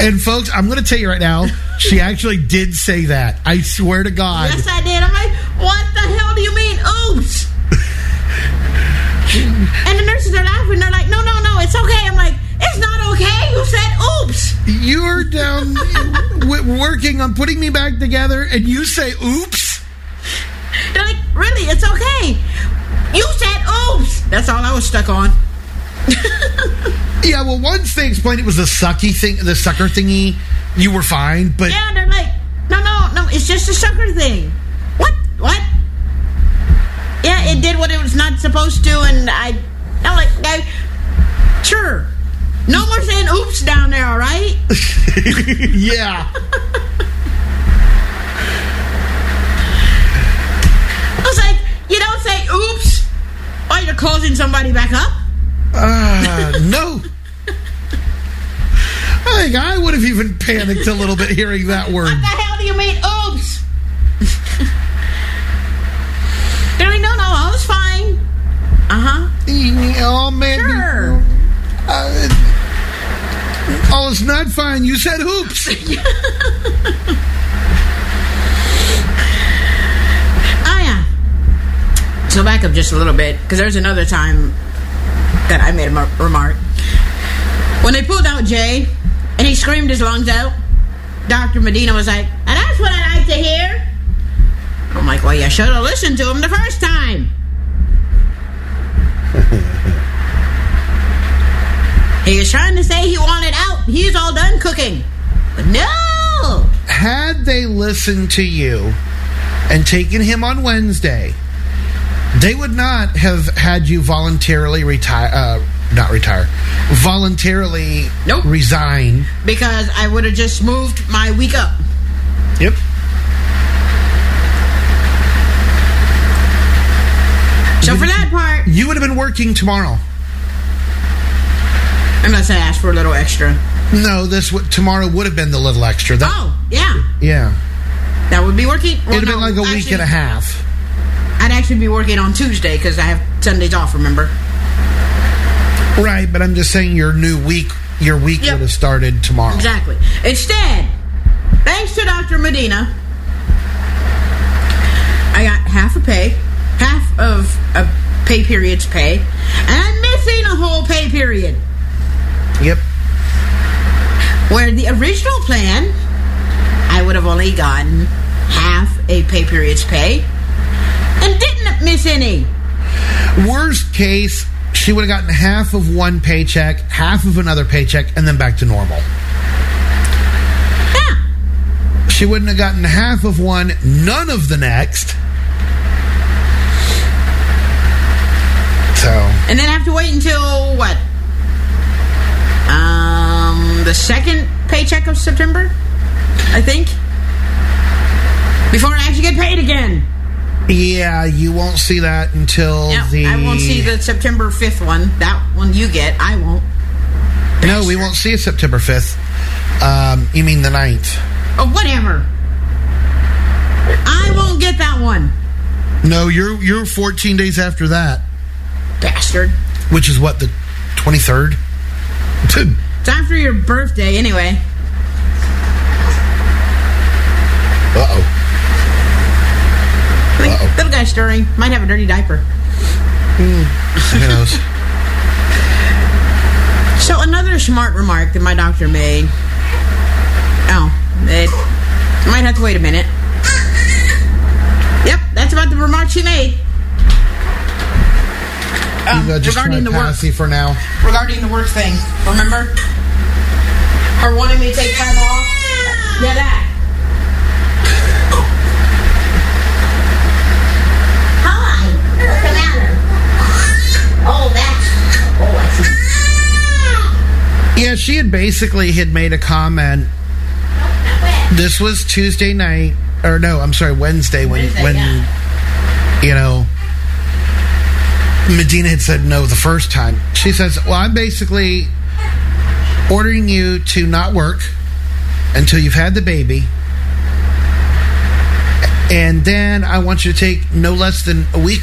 And folks, I'm going to tell you right now, she actually did say that. I swear to God. Yes, I did. I'm like, what the hell do you mean, oops? And the nurses are laughing. They're like, no, it's okay. I'm like, it's not okay. You said oops. You're down working on putting me back together, and you say oops? They're like, really? It's okay. You said oops. That's all I was stuck on. Yeah, well, once they explained it was the sucker thingy, you were fine, but... Yeah, they're like, no, it's just a sucker thing. What? Yeah, it did what it was not supposed to, and I'm like, sure. No more saying oops down there, all right? Yeah. I was like, you don't say oops while you're closing somebody back up? No. I think I would have even panicked a little bit hearing that word. What the hell do you mean, oops? They're like, no, I was fine. Uh-huh. Oh, man. Sure. Oh, it's not fine. You said oops. Oh, yeah. So back up just a little bit, because there's another time that I made a remark. When they pulled out Jay, and he screamed his lungs out, Dr. Medina was like, and that's what I like to hear. I'm like, well, you should have listened to him the first time. He was trying to say he wanted out. He's all done cooking. But no! Had they listened to you and taken him on Wednesday, they would not have had you voluntarily voluntarily Nope. resign. Because I would have just moved my week up. Yep. So for that part, You would have been working tomorrow. unless I asked for a little extra. No, tomorrow would have been the little extra. Oh, yeah. Yeah. That would be working. Well, It'd have been like a week and a half. I'd actually be working on Tuesday because I have Sundays off, remember? Right, but I'm just saying your week Yep. would have started tomorrow. Exactly. Instead, thanks to Dr. Medina, I got half of a pay period's pay, and I'm missing a whole pay period. Yep. Where the original plan, I would have only gotten half a pay period's pay and didn't miss any. Worst case, she would have gotten half of one paycheck, half of another paycheck, and then back to normal. Yeah. She wouldn't have gotten half of one, none of the next. So. And then have to wait until, what? The second paycheck of September, I think. Before I actually get paid again. Yeah, you won't see that until I won't see the September 5th one. That one you get, I won't. No, we won't see it September 5th. You mean the 9th. Oh, whatever. I won't get that one. No, you're 14 days after that. Bastard. Which is what, the 23rd? It's after your birthday, anyway. Uh-oh. Little guy stirring. Might have a dirty diaper. Who knows? So another smart remark that my doctor made. Oh, it might have to wait a minute. Yep, that's about the remark she made. Just regarding the work for now. Regarding the work thing, remember? Her wanting me to take time off. Yeah, that. Hi, what's the matter? Oh, I see. Yeah, she had basically made a comment. This was Tuesday night, or no, I'm sorry, Wednesday when you know, Medina had said no the first time. She says, well, I'm basically ordering you to not work until you've had the baby, and then I want you to take no less than a week